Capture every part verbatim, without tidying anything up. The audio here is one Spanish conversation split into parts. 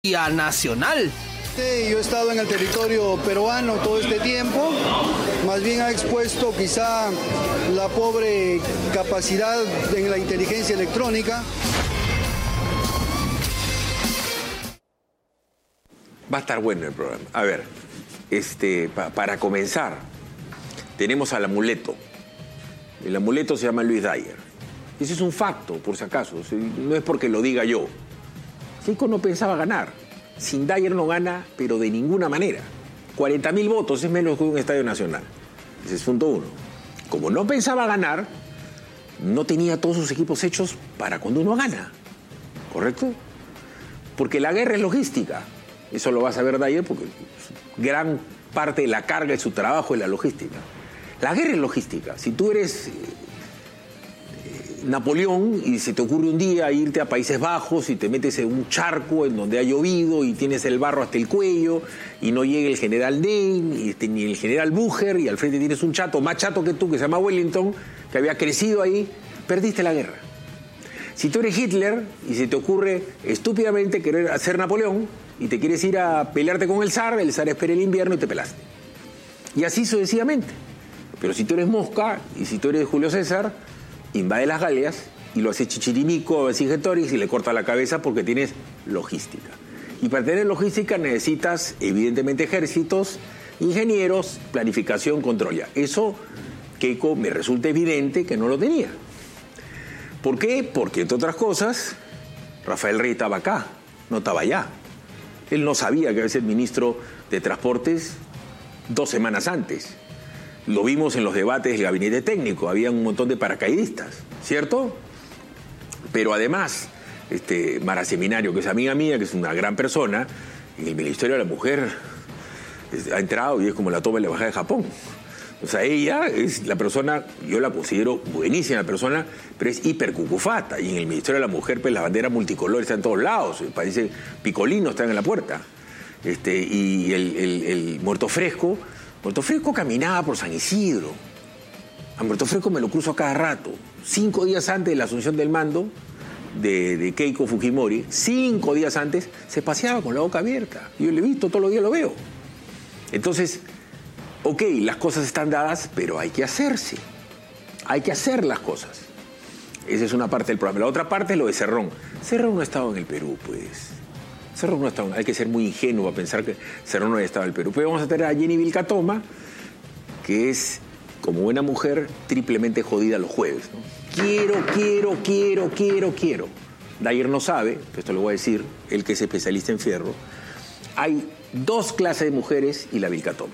nacional. Sí, yo he estado en el territorio peruano todo este tiempo, más bien ha expuesto quizá la pobre capacidad en la inteligencia electrónica. Va a estar bueno el programa. A ver, este, pa, para comenzar, tenemos al amuleto. El amuleto se llama Luis Dyer. Ese es un facto, por si acaso, no es porque lo diga yo. Keiko no pensaba ganar. Sin Dyer no gana, pero de ninguna manera. cuarenta mil votos es menos que un estadio nacional. Ese es punto uno. Como no pensaba ganar, no tenía todos sus equipos hechos para cuando uno gana. ¿Correcto? Porque la guerra es logística. Eso lo va a saber Dyer porque gran parte de la carga de su trabajo es la logística. La guerra es logística. Si tú eres eh, Napoleón y se te ocurre un día irte a Países Bajos y te metes en un charco en donde ha llovido y tienes el barro hasta el cuello y no llega el general Dane y este, ni el general Bucher y al frente tienes un chato más chato que tú que se llama Wellington que había crecido ahí, perdiste la guerra. Si tú eres Hitler y se te ocurre estúpidamente querer hacer Napoleón y te quieres ir a pelearte con el zar, el zar espera el invierno y te pelaste. Y así sucesivamente. Pero si tú eres Mosca y si tú eres Julio César, invade las Galias y lo hace Chichirimico o Vercingetorix y le corta la cabeza porque tienes logística. Y para tener logística necesitas, evidentemente, ejércitos, ingenieros, planificación, control. Ya. Eso, Keiko, me resulta evidente que no lo tenía. ¿Por qué? Porque, entre otras cosas, Rafael Rey estaba acá, no estaba allá. Él no sabía que iba a ser ministro de Transportes dos semanas antes. Lo vimos en los debates del gabinete técnico, había un montón de paracaidistas, ¿cierto? Pero además, este, Mara Seminario, que es amiga mía, que es una gran persona, en el Ministerio de la Mujer ha entrado y es como la toma y la bajada de Japón. O sea, ella es la persona, yo la considero buenísima persona, pero es hipercucufata. Y en el Ministerio de la Mujer, pues las banderas multicolores están en todos lados, parece picolinos están en la puerta. Este, y el, el, el Muerto Fresco, Muerto Fresco caminaba por San Isidro. A Muerto Fresco me lo cruzo a cada rato. Cinco días antes de la asunción del mando de, de Keiko Fujimori, cinco días antes, se paseaba con la boca abierta. Yo lo he visto, todos los días lo veo. Entonces, ok, las cosas están dadas, pero hay que hacerse. Hay que hacer las cosas. Esa es una parte del programa. La otra parte es lo de Cerrón. Cerrón no ha estado en el Perú, pues. Cerrón no ha estado. Hay que ser muy ingenuo a pensar que Cerrón no haya estado en el Perú. Pero vamos a tener a Jenny Vilcatoma, que es, como buena mujer, triplemente jodida los jueves, ¿no? Quiero, quiero, quiero, quiero, quiero. Dyer no sabe, esto lo voy a decir, él que es especialista en fierro. Hay dos clases de mujeres y la Vilcatoma.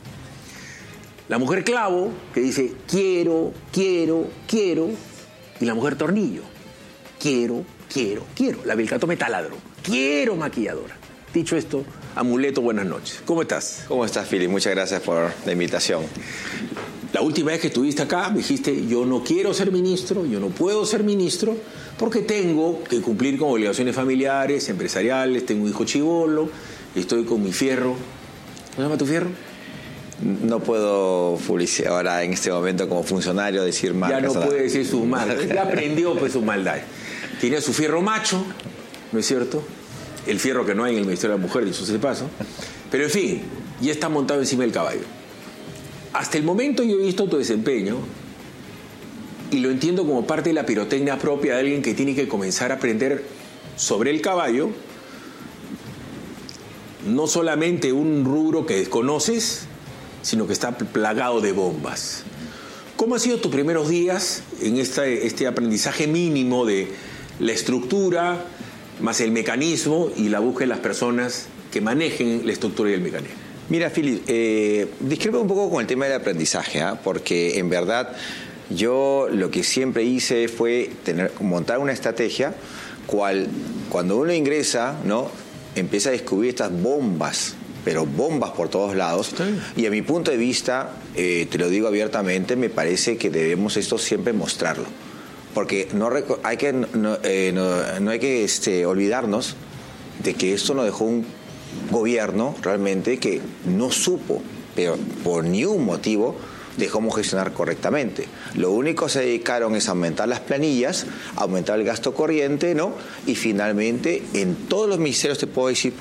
La mujer clavo, que dice quiero, quiero, quiero, y la mujer tornillo, quiero, quiero, quiero. La Vilcatoma taladro, quiero maquilladora. Dicho esto, amuleto, buenas noches. ¿Cómo estás? ¿Cómo estás, Fili? Muchas gracias por la invitación. La última vez que estuviste acá me dijiste, yo no quiero ser ministro, yo no puedo ser ministro, porque tengo que cumplir con obligaciones familiares, empresariales, tengo un hijo chibolo, estoy con mi fierro. ¿Cómo se llama tu fierro? No puedo publicar ahora en este momento como funcionario decir marcas. Ya no puede decir sus marcas. Ya aprendió pues sus maldades. Tiene su fierro macho, ¿no es cierto? El fierro que no hay en el Ministerio de la Mujer, dicho sea de paso. Pero en fin, ya está montado encima del caballo. Hasta el momento yo he visto tu desempeño y lo entiendo como parte de la pirotecnia propia de alguien que tiene que comenzar a aprender sobre el caballo, no solamente un rubro que desconoces, sino que está plagado de bombas. ¿Cómo han sido tus primeros días en este, este aprendizaje mínimo de la estructura, más el mecanismo y la búsqueda de las personas que manejen la estructura y el mecanismo? Mira, Philip, eh, discrepo un poco con el tema del aprendizaje, ¿eh? Porque en verdad yo lo que siempre hice fue tener, montar una estrategia cual cuando uno ingresa, ¿no?, empieza a descubrir estas bombas, pero bombas por todos lados. Sí. Y a mi punto de vista, eh, te lo digo abiertamente, me parece que debemos esto siempre mostrarlo. Porque no hay que, no, eh, no, no hay que este, olvidarnos de que esto nos dejó un gobierno realmente que no supo, pero por ningún motivo, de cómo gestionar correctamente. Lo único que se dedicaron es a aumentar las planillas, aumentar el gasto corriente, ¿no? Y finalmente, en todos los ministerios, te puedo decir,